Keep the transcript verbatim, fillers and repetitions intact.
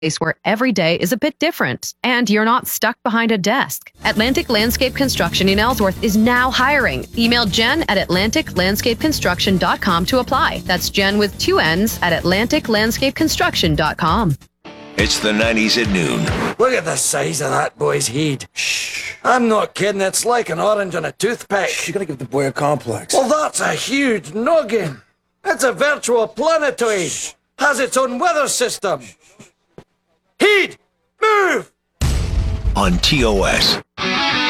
place where every day is a bit different and you're not stuck behind a desk. Atlantic Landscape Construction in Ellsworth is now hiring. Email Jen at atlantic landscape construction dot com to apply. That's Jen with two N's at atlantic landscape construction dot com. It's the nineties at noon. Look at the size of that boy's head. Shh. I'm not kidding. It's like an orange on a toothpick. Shh, you're gonna give the boy a complex. Well, that's a huge noggin. It's a virtual planetoid. Has its own weather system. Heed! Move! On T O S.